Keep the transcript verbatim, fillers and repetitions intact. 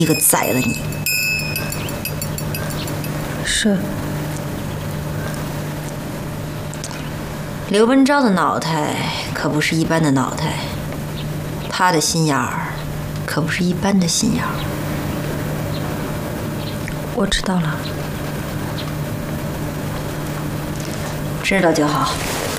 一个宰了你。 是。 刘文昭的脑袋可不是一般的脑袋，他的心眼儿可不是一般的心眼儿。 我知道了。 知道就好。